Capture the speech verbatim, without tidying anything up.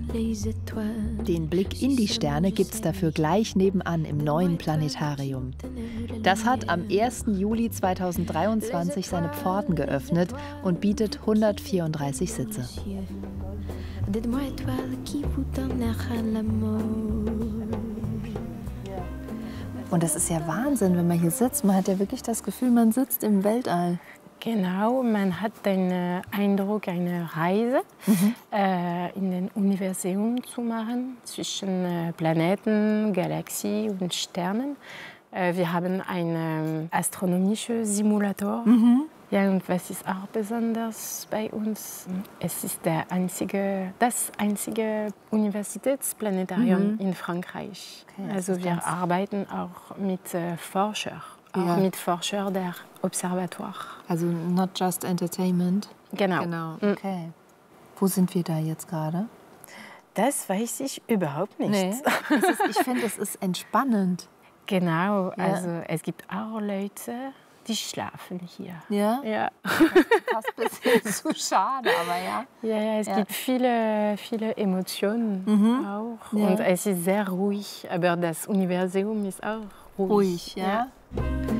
Den Blick in die Sterne gibt's dafür gleich nebenan im neuen Planetarium. Das hat am ersten Juli zweitausenddreiundzwanzig seine Pforten geöffnet und bietet hundertvierunddreißig Sitze. Und das ist ja Wahnsinn, wenn man hier sitzt. Man hat ja wirklich das Gefühl, man sitzt im Weltall. Genau, man hat den äh, Eindruck, eine Reise mhm. äh, in den Universum zu machen, zwischen äh, Planeten, Galaxien und Sternen. Äh, wir haben einen astronomischen Simulator. Mhm. Ja, und was ist auch besonders bei uns? Es ist der einzige, das einzige Universitätsplanetarium mhm. in Frankreich. Okay, also wir arbeiten auch mit äh, Forschern. Auch ja. mit Forschern der Observatoire. Also not just entertainment. Genau. Genau. Okay. Wo sind wir da jetzt gerade? Das weiß ich überhaupt nicht. Nee. Ist, ich finde, es ist entspannend. Genau. Ja. Also es gibt auch Leute, die schlafen hier. Ja? Ja. Das ist fast ein bisschen zu schade, aber ja. Ja, ja es ja. gibt viele, viele Emotionen mhm. auch. Ja. Und es ist sehr ruhig. Aber das Universum ist auch ruhig. Ruhig, ja. ja.